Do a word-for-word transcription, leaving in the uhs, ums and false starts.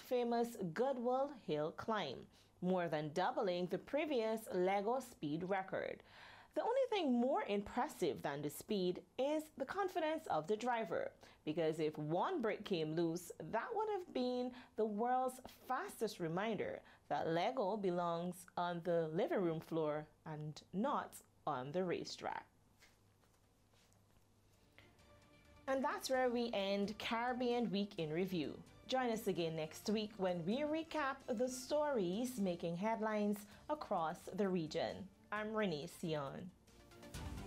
world-famous Goodwill Hill climb, more than doubling the previous Lego speed record. The only thing more impressive than the speed is the confidence of the driver, because if one brake came loose, that would have been the world's fastest reminder that Lego belongs on the living room floor and not on the racetrack. And that's where we end Caribbean Week in Review. Join us again next week when we recap the stories making headlines across the region. I'm Renee Sion.